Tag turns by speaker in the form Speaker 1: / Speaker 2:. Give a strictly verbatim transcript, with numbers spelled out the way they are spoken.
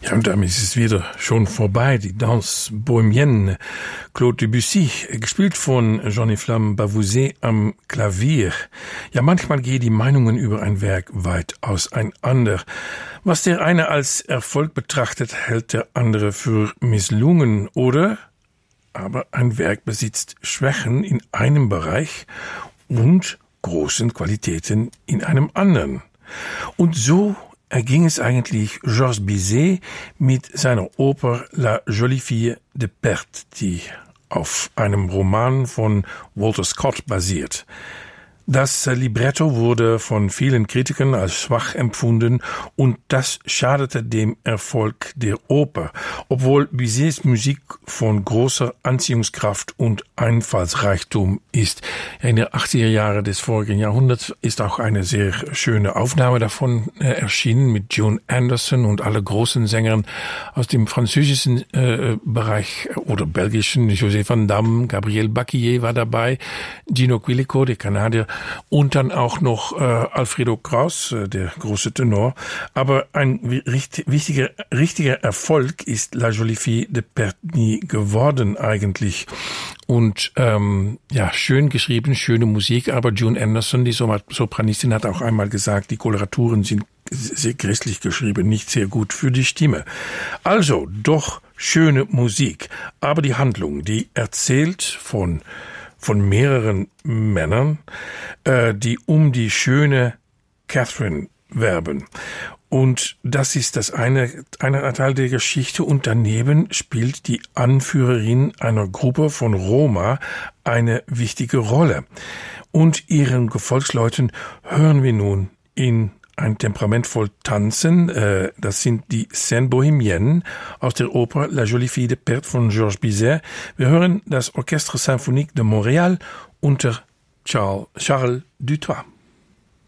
Speaker 1: Und damit ist es wieder schon vorbei, die Danse Bohemienne, Claude Debussy, gespielt von Jean-Yves Bavouzet am Klavier. Ja, manchmal gehen die Meinungen über ein Werk weit auseinander. Was der eine als Erfolg betrachtet, hält der andere für misslungen, oder? Aber ein Werk besitzt Schwächen in einem Bereich und großen Qualitäten in einem anderen. Und so erging es eigentlich Georges Bizet mit seiner Oper La Jolie Fille de Perthes, die auf einem Roman von Walter Scott basiert. Das Libretto wurde von vielen Kritikern als schwach empfunden und das schadete dem Erfolg der Oper, obwohl Bizets Musik von großer Anziehungskraft und Einfallsreichtum ist. In den achtziger Jahren des vorigen Jahrhunderts ist auch eine sehr schöne Aufnahme davon äh, erschienen mit Joan Anderson und alle großen Sängern aus dem französischen äh, Bereich oder belgischen. José van Damme, Gabriel Bacquier war dabei, Gino Quilico, der Kanadier, und dann auch noch äh, Alfredo Kraus, äh, der große Tenor. Aber ein richtig, wichtiger, richtiger Erfolg ist La Jolie Fille de Perthes nie geworden eigentlich. Und ähm, ja, schön geschrieben, schöne Musik, aber Joan Anderson, die Sopranistin, hat auch einmal gesagt, die Koloraturen sind sehr grässlich geschrieben, nicht sehr gut für die Stimme. Also, doch schöne Musik. Aber die Handlung, die erzählt von von mehreren Männern, äh, die um die schöne Catherine werben. Und das ist das eine, eine Teil der Geschichte. Und daneben spielt die Anführerin einer Gruppe von Roma eine wichtige Rolle. Und ihren Gefolgsleuten hören wir nun in ein temperamentvoll Tanzen, äh, das sind die Scènes Bohemiennes aus der Oper La Jolie Fille de Perthes von Georges Bizet. Wir hören das Orchestre Symphonique de Montréal unter Charles, Charles Dutoit.